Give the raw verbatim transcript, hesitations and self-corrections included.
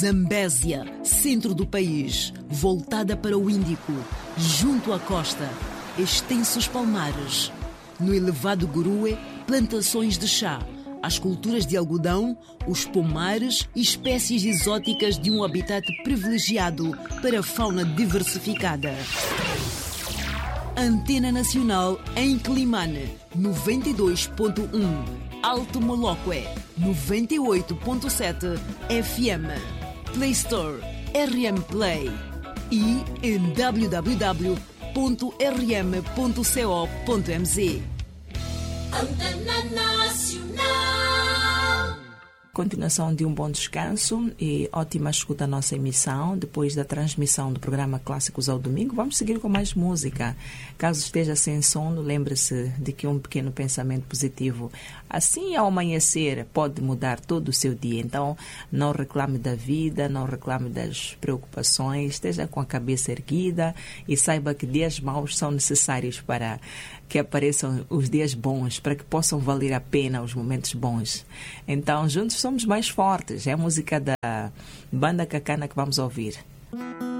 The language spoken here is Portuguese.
Zambésia, centro do país, voltada para o Índico, junto à costa, extensos palmares. No elevado Gurue, plantações de chá, as culturas de algodão, os pomares e espécies exóticas de um habitat privilegiado para a fauna diversificada. Antena Nacional em Climane, noventa e dois ponto um. Alto Moloque, noventa e oito ponto sete F M. Play Store, R M Play. E em w w w ponto r m ponto co ponto m z. Antena Nacional. Continuação de um bom descanso e ótima escuta a nossa emissão. Depois da transmissão do programa Clássicos ao Domingo, vamos seguir com mais música. Caso esteja sem sono, lembre-se de que um pequeno pensamento positivo, assim ao amanhecer, pode mudar todo o seu dia. Então, não reclame da vida, não reclame das preocupações, esteja com a cabeça erguida e saiba que dias maus são necessários para que apareçam os dias bons, para que possam valer a pena os momentos bons. Então, juntos somos mais fortes. É a música da Banda Cacana que vamos ouvir.